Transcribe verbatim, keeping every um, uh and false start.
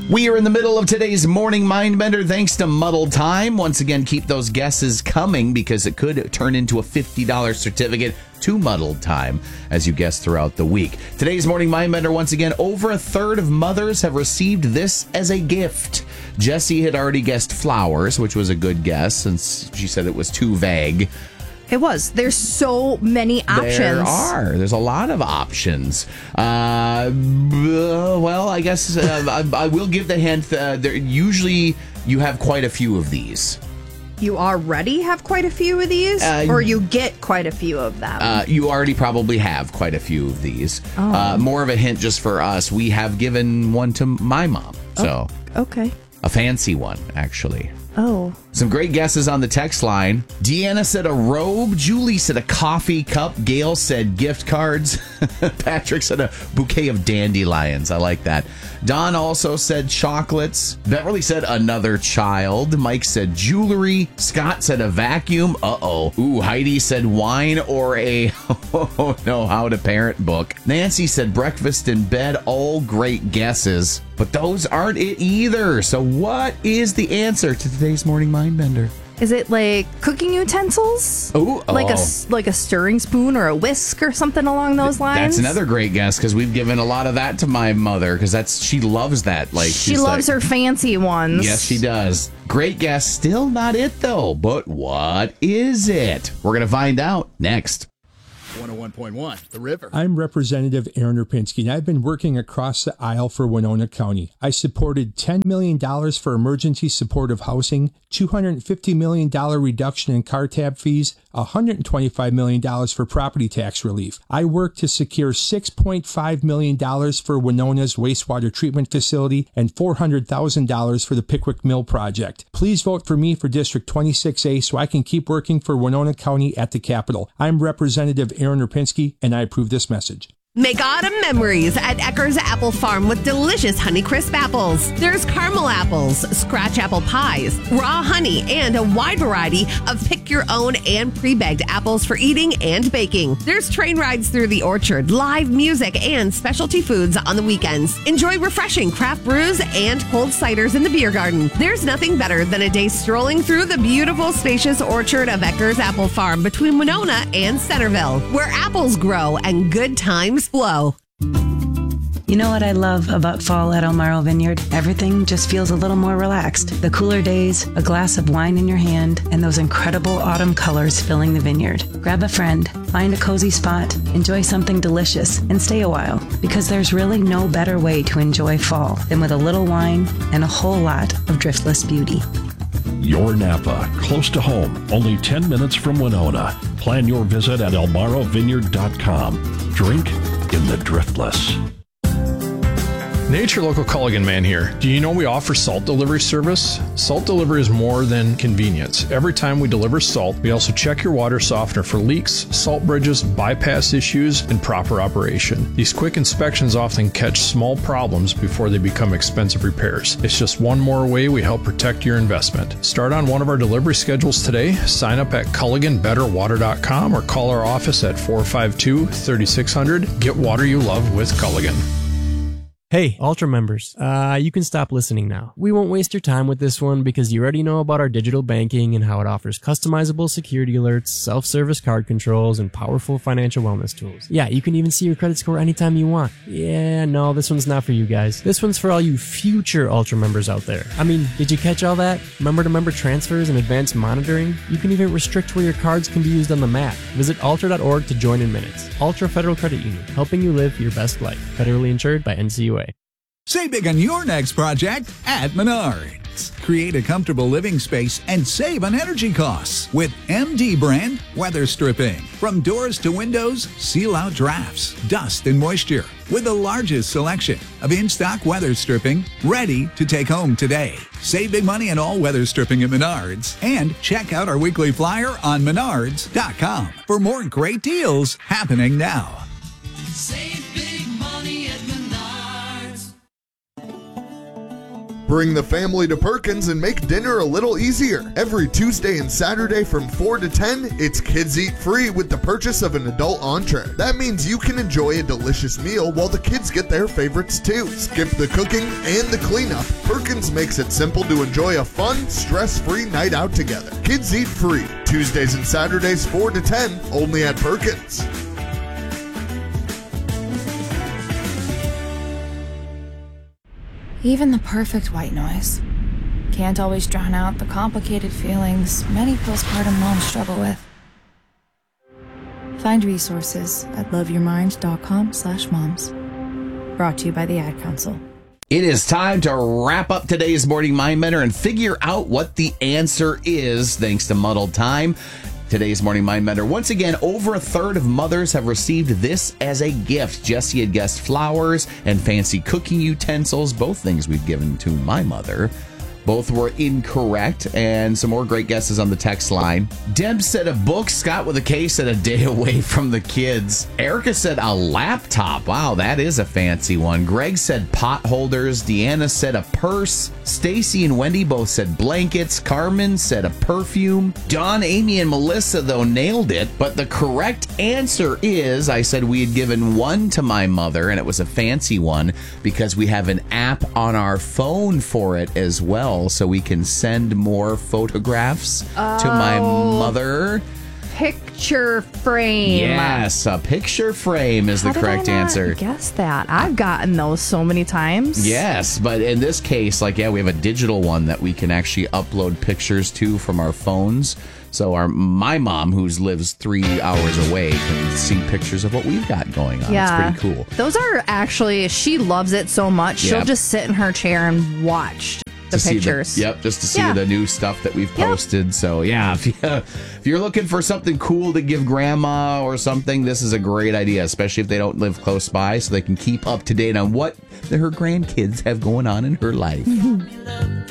We are in the middle of today's Morning Mindbender thanks to Muddled Time. Once again, keep those guesses coming because it could turn into a fifty dollars certificate to Muddled Time as you guess throughout the week. Today's Morning Mindbender, once again, over a third of mothers have received this as a gift. Jessie had already guessed flowers, which was a good guess since she said it was too vague. It was. There's so many options. There are. There's a lot of options. Uh, well, I guess uh, I, I will give the hint. Uh, there, usually you have quite a few of these. You already have quite a few of these? Uh, or you get quite a few of them? Uh, you already probably have quite a few of these. Oh. Uh, more of a hint just for us. We have given one to my mom. So oh, okay. A fancy one, actually. Oh. Some great guesses on the text line. Deanna said a robe. Julie said a coffee cup. Gail said gift cards. Patrick said a bouquet of dandelions. I like that. Don also said chocolates. Beverly said another child. Mike said jewelry. Scott said a vacuum. Uh-oh. Ooh, Heidi said wine or a, oh no, how to parent book. Nancy said breakfast in bed. All great guesses. But those aren't it either. So what is the answer to today's Morning Mindbender? Is it like cooking utensils? Ooh, oh, like a like a stirring spoon or a whisk or something along those lines? That's another great guess because we've given a lot of that to my mother because that's she loves that. Like she loves like, her fancy ones. Yes, she does. Great guess. Still not it though. But what is it? We're gonna find out next. one oh one point one, The River. I'm Representative Aaron Rapinski, and I've been working across the aisle for Winona County. I supported ten million dollars for emergency supportive housing, two hundred fifty million dollars reduction in car tab fees, one hundred twenty-five million dollars for property tax relief. I worked to secure six point five million dollars for Winona's wastewater treatment facility and four hundred thousand dollars for the Pickwick Mill project. Please vote for me for District twenty-six A so I can keep working for Winona County at the Capitol. I'm Representative Aaron Rapinski, and I approve this message. Make autumn memories at Eckers Apple Farm with delicious Honeycrisp apples. There's caramel apples, scratch apple pies, raw honey, and a wide variety of pick-your-own and pre-bagged apples for eating and baking. There's train rides through the orchard, live music, and specialty foods on the weekends. Enjoy refreshing craft brews and cold ciders in the beer garden. There's nothing better than a day strolling through the beautiful, spacious orchard of Eckers Apple Farm between Winona and Centerville, where apples grow and good times flow. You know what I love about fall at El Marro Vineyard? Everything just feels a little more relaxed. The cooler days, a glass of wine in your hand, and those incredible autumn colors filling the vineyard. Grab a friend, find a cozy spot, enjoy something delicious, and stay a while, because there's really no better way to enjoy fall than with a little wine and a whole lot of driftless beauty. Your Napa, close to home, only ten minutes from Winona. Plan your visit at el marro vineyard dot com. Drink in the driftless. Nature Local Culligan Man here. Do you know we offer salt delivery service? Salt delivery is more than convenience. Every time we deliver salt, we also check your water softener for leaks, salt bridges, bypass issues, and proper operation. These quick inspections often catch small problems before they become expensive repairs. It's just one more way we help protect your investment. Start on one of our delivery schedules today. Sign up at culligan better water dot com or call our office at four five two, three six zero zero. Get water you love with Culligan. Hey, Ultra members, uh, you can stop listening now. We won't waste your time with this one because you already know about our digital banking and how it offers customizable security alerts, self-service card controls, and powerful financial wellness tools. Yeah, you can even see your credit score anytime you want. Yeah, no, this one's not for you guys. This one's for all you future Ultra members out there. I mean, did you catch all that? Member-to-member transfers and advanced monitoring? You can even restrict where your cards can be used on the map. Visit ultra dot org to join in minutes. Ultra Federal Credit Union, helping you live your best life. Federally insured by N C U A. Save big on your next project at Menards. Create a comfortable living space and save on energy costs with M D brand weather stripping. From doors to windows, seal out drafts, dust, and moisture. With the largest selection of in-stock weather stripping ready to take home today. Save big money on all weather stripping at Menards. And check out our weekly flyer on menards dot com for more great deals happening now. Save big money at Menards. Bring the family to Perkins and make dinner a little easier. Every Tuesday and Saturday from four to ten, it's Kids Eat Free with the purchase of an adult entree. That means you can enjoy a delicious meal while the kids get their favorites too. Skip the cooking and the cleanup. Perkins makes it simple to enjoy a fun, stress-free night out together. Kids Eat Free, Tuesdays and Saturdays four to ten, only at Perkins. Even the perfect white noise can't always drown out the complicated feelings many postpartum moms struggle with. Find resources at loveyourmind.com slash moms. Brought to you by the Ad Council. It is time to wrap up today's Morning Mind Bender and figure out what the answer is, thanks to Muddled Time. Today's Morning Mind Bender. Once again, over a third of mothers have received this as a gift. Jesse had guessed flowers and fancy cooking utensils, both things we've given to my mother. Both were incorrect, and some more great guesses on the text line. Deb said a book. Scott with a K said a day away from the kids. Erica said a laptop. Wow, that is a fancy one. Greg said pot holders. Deanna said a purse. Stacy and Wendy both said blankets. Carmen said a perfume. Dawn, Amy, and Melissa, though, nailed it. But the correct answer is, I said we had given one to my mother, and it was a fancy one because we have an app on our phone for it as well. So we can send more photographs oh, to my mother. Picture frame. Yes, a picture frame is How the correct did I not answer. Guess that. I've gotten those so many times. Yes, but in this case, like, yeah, we have a digital one that we can actually upload pictures to from our phones. So our my mom, who lives three hours away, can see pictures of what we've got going on. Yeah. It's pretty cool. Those are actually, she loves it so much. Yep. She'll just sit in her chair and watch the to pictures. See the, yep, just to see yeah. the new stuff that we've posted. Yep. So yeah, if, you, if you're looking for something cool to give grandma or something, this is a great idea, especially if they don't live close by, so they can keep up to date on what her grandkids have going on in her life.